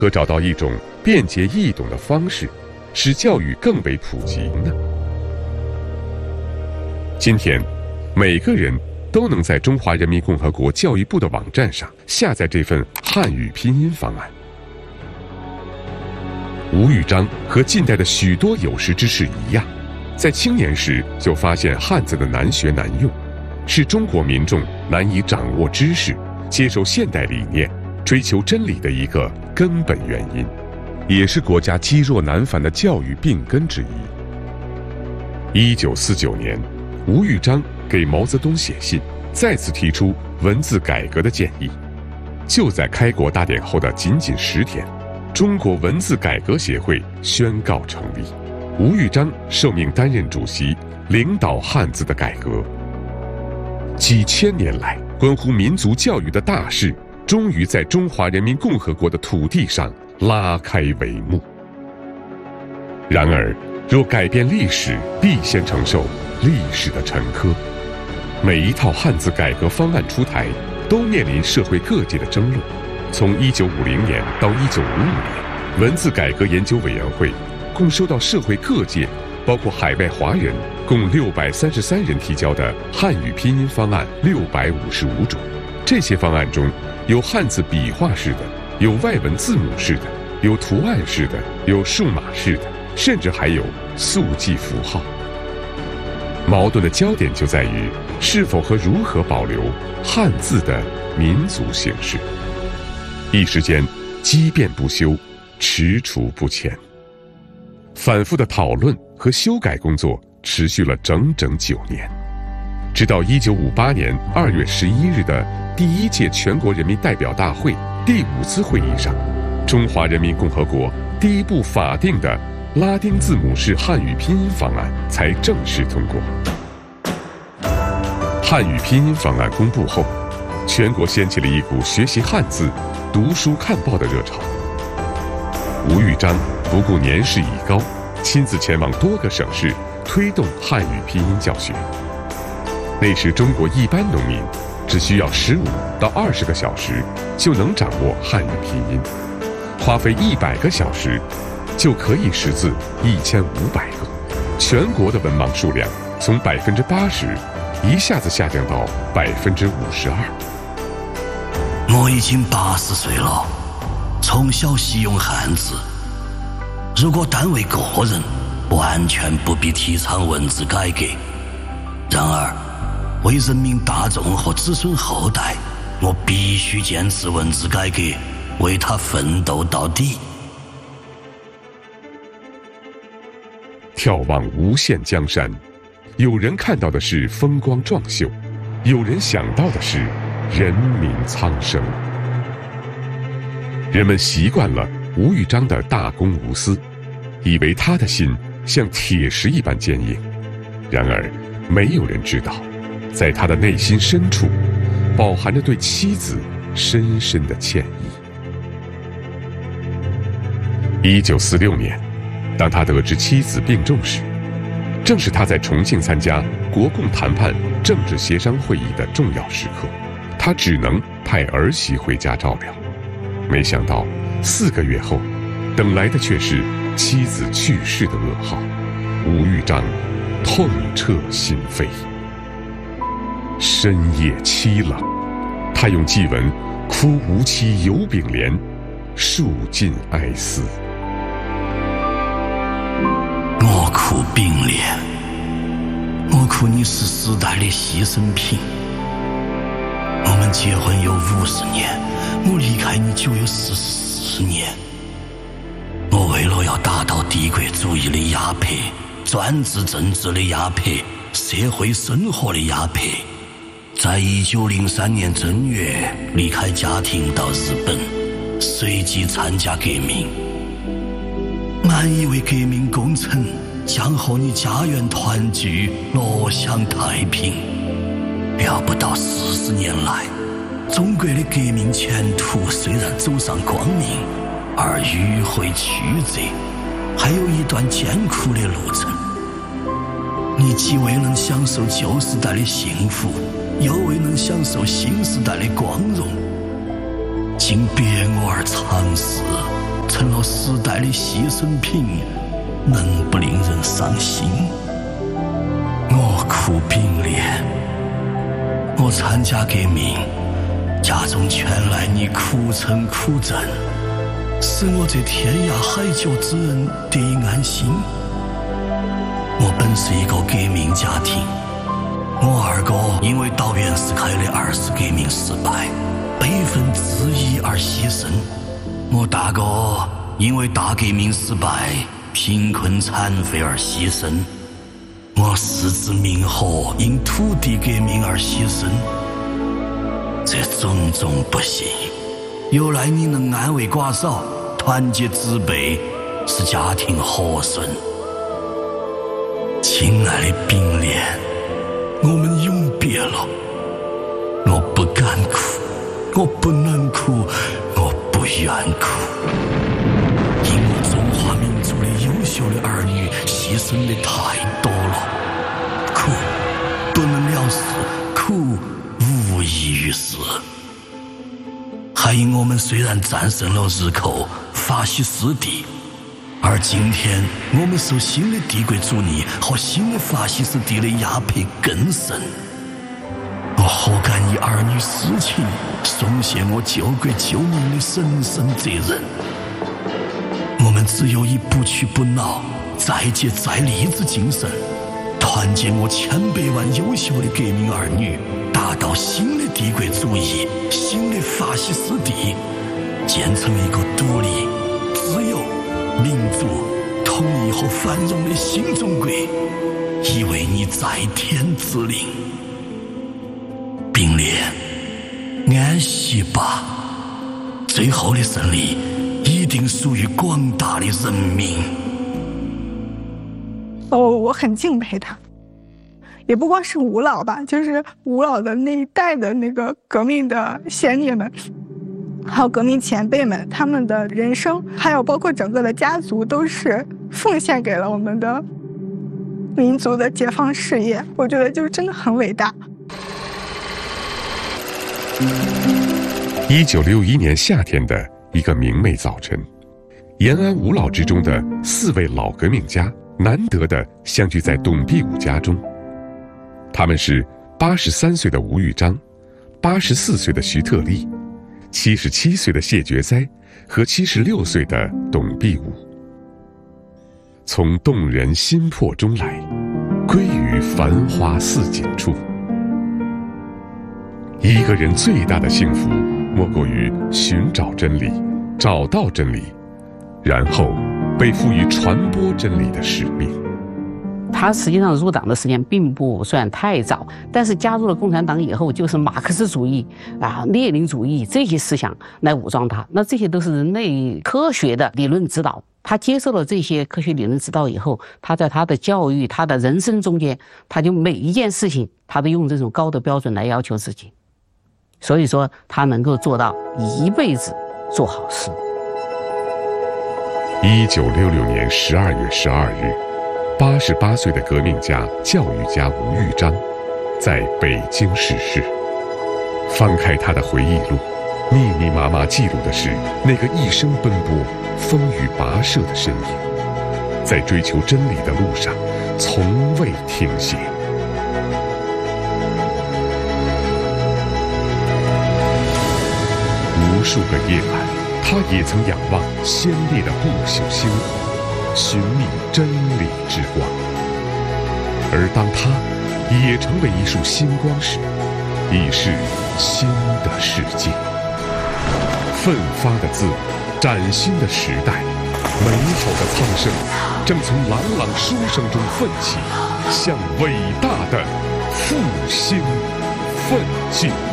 可找到一种便捷易懂的方式，使教育更为普及呢？今天，每个人都能在中华人民共和国教育部的网站上下载这份汉语拼音方案。吴玉章和近代的许多有识之士一样，在青年时就发现汉字的难学难用，是中国民众难以掌握知识、接受现代理念、追求真理的一个根本原因，也是国家积弱难返的教育病根之一。1949年，吴玉章给毛泽东写信，再次提出文字改革的建议。就在开国大典后的仅仅10天，中国文字改革协会宣告成立，吴玉章受命担任主席，领导汉字的改革。几千年来，关乎民族教育的大事，终于在中华人民共和国的土地上拉开帷幕。然而，若改变历史，必先承受历史的沉疴。每一套汉字改革方案出台，都面临社会各界的争论。从1950年到1955年，文字改革研究委员会共收到社会各界，包括海外华人共633人提交的汉语拼音方案655种。这些方案中，有汉字笔画式的，有外文字母式的，有图案式的，有数码式的，甚至还有速记符号。矛盾的焦点就在于是否和如何保留汉字的民族形式。一时间激辩不休，踟蹰不前。反复的讨论和修改工作持续了整整9年，直到1958年2月11日的第1届全国人民代表大会第5次会议上，中华人民共和国第一部法定的拉丁字母式汉语拼音方案才正式通过。汉语拼音方案公布后，全国掀起了一股学习汉字、读书看报的热潮。吴玉章不顾年事已高，亲自前往多个省市推动汉语拼音教学。那时中国一般农民只需要15到20个小时就能掌握汉语拼音，花费100个小时就可以识字1500个。全国的文盲数量从80%一下子下降到52%。 我已经80岁了，从小习用汉字。如果单为个人，完全不必提倡文字改革。然而，为人民大众和子孙后代，我必须坚持文字改革，为它奋斗到底。 眺望无限江山，有人看到的是风光壮秀，有人想到的是人民苍生。人们习惯了吴玉章的大公无私，以为他的心像铁石一般坚硬。然而，没有人知道，在他的内心深处，饱含着对妻子深深的歉意。1946年，当他得知妻子病重时，正是他在重庆参加国共谈判政治协商会议的重要时刻，他只能派儿媳回家照料。没想到4个月后，等来的却是妻子去世的噩耗。吴玉章痛彻心扉。深夜凄冷，他用祭文“哭无妻犹秉怜，数尽哀思”。 我哭并怜，我哭你是时代的牺牲品。我们结婚有50年，我离开你就有44年。我为了要达到帝国主义的压迫、专制政治的压迫、社会生活的压迫，在1903年正月离开家庭到日本，随即参加革命。满以为革命工程将和你家园团聚，乐享太平。料不到40年来，中国的革命前途虽然走上光明，而迂回曲折，还有一段艰苦的路程。你既未能享受旧时代的幸福，又未能享受新时代的光荣，请别我而尝试成了时代的牺牲品，能不令人伤心？我苦并怜，我参加革命，家中传来你苦撑苦挣，使我这天涯海角之人得以安心。我本是一个革命家庭，我二哥因为到袁世凯的2次革命失败，悲愤自缢而牺牲。我大哥因为大革命失败，贫困残废而牺牲。我四子明和因土地革命而牺牲。这种种不幸，有赖你能安慰寡嫂，团结子辈，使家庭和顺。亲爱的冰莲，我们永别了。我不敢哭，我不能哭，我不愿哭。因我中华民族的优秀的儿女牺牲的太多了，哭不能了事，哭无益于事。还因我们虽然战胜了日寇、法西斯帝，而今天我们受新的帝国主义和新的法西斯帝的压迫更甚。我何敢以儿女私情松懈我救国救民的神圣责任？我们只有以不屈不挠、再接再厉之精神，团结我1,000,000万优秀的革命儿女，达到新的帝国主义、新的法西斯帝，建成一个独立、自由、民主、统一和繁荣的新中国，以为你在天之灵。冰莲，安息吧，最后的胜利一定属于广大的人民。 我很敬佩他，也不光是吴老吧，就是吴老的那一代的那个革命的先烈们，还有革命前辈们，他们的人生，还有包括整个的家族，都是奉献给了我们的民族的解放事业。我觉得就真的很伟大。 1961年夏天的一个明媚早晨，延安五老之中的4位老革命家难得地相聚在董必武家中。他们是83岁的吴玉章、84岁的徐特立、77岁的谢觉哉和76岁的董必武。从动人心魄中来，归于繁华似锦处。一个人最大的幸福，莫过于寻找真理，找到真理，然后被赋予传播真理的使命。 他实际上入党的时间并不算太早，但是加入了共产党以后，就是马克思主义列宁主义这些思想来武装他。那这些都是人类科学的理论指导。他接受了这些科学理论指导以后，他在他的教育、他的人生中间，他就每一件事情，他都用这种高的标准来要求自己。所以说，他能够做到一辈子做好事。 1966年12月12日，88岁的革命家、教育家吴玉章在北京逝世。翻开他的回忆录，密密麻麻记录的是那个一生奔波、风雨跋涉的身影，在追求真理的路上从未停歇。无数个夜晚，他也曾仰望鲜烈的不朽星火，寻觅真理之光。而当他也成为一束星光时，已是新的世界。奋发的自我，崭新的时代，美好的苍生，正从朗朗书声中奋起，向伟大的复兴奋进。